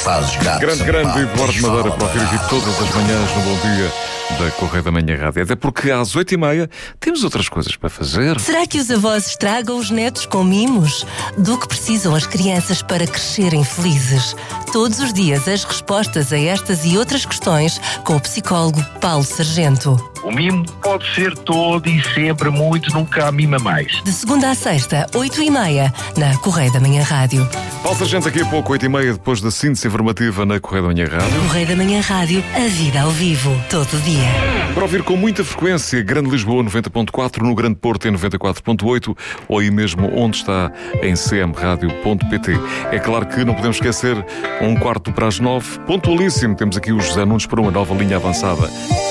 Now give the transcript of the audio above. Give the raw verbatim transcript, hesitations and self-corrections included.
fazes gato. Grande, grande Eduardo Madeira para ouvir aqui todas as manhãs no Bom Dia da Correio da Manhã Rádio. Até porque às oito e meia temos outras coisas para fazer. Será que os avós estragam os netos com mimos? Do que precisam as crianças para crescerem felizes? Todos os dias as respostas a estas e outras questões com o psicólogo Paulo Sargento. O mimo pode ser todo e sempre muito, nunca há mima mais. De segunda a sexta, oito e meia, na Correio da Manhã Rádio. Paulo Sargento daqui a pouco, oito e meia, depois da síntese informativa na Correio da Manhã Rádio. Correio da Manhã Rádio, a vida ao vivo, todo dia. Para ouvir com muita frequência, Grande Lisboa noventa ponto quatro, no Grande Porto em noventa e quatro ponto oito ou aí mesmo onde está em c m radio ponto p t. É claro que não podemos esquecer um quarto para as nove, pontualíssimo, temos aqui o José Nunes para uma nova linha avançada.